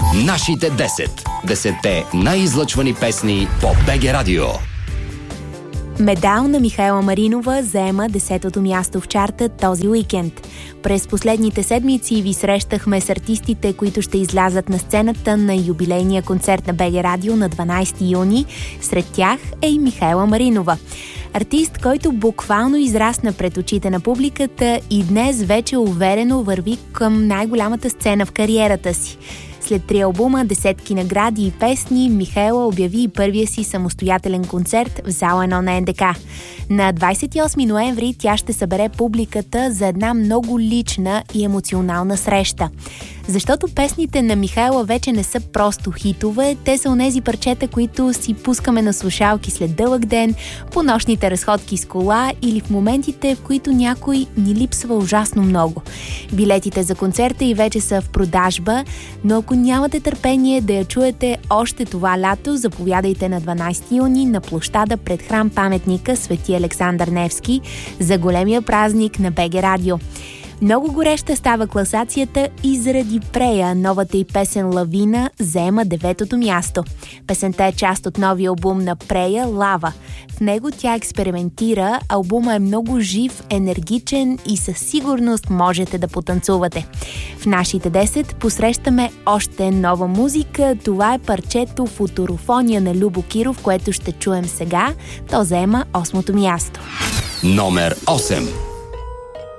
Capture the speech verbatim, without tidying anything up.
Нашите десет. Десетте най-излъчвани песни по БГ Радио. Медал на Михаела Маринова заема десетото място в чарта този уикенд. През последните седмици ви срещахме с артистите, които ще излязат на сцената на юбилейния концерт на БГ Радио на дванайсети юни. Сред тях е и Михаела Маринова. Артист, който буквално израсна пред очите на публиката и днес вече уверено върви към най-голямата сцена в кариерата си. След три албума, десетки награди и песни, Михаела обяви и първия си самостоятелен концерт в зала едно на Ен Де Ка. На двайсет и осми ноември тя ще събере публиката за една много лична и емоционална среща. Защото песните на Михаела вече не са просто хитове, те са онези парчета, които си пускаме на слушалки след дълъг ден, по нощните разходки с кола или в моментите, в които някой ни липсва ужасно много. Билетите за концерта и вече са в продажба, но ако нямате търпение да я чуете още това лято, заповядайте на дванайсети юни на площада пред храм паметника Свети Александър Невски за големия празник на БГ Радио. Много гореща става класацията и заради Прея, новата й песен Лавина заема деветото място. Песента е част от новия албум на Прея Лава. В него тя експериментира, албума е много жив, енергичен и със сигурност можете да потанцувате. В нашите десет посрещаме още нова музика. Това е парчето Футурофония на Любо Киров, което ще чуем сега. То заема осмото място. Номер осем.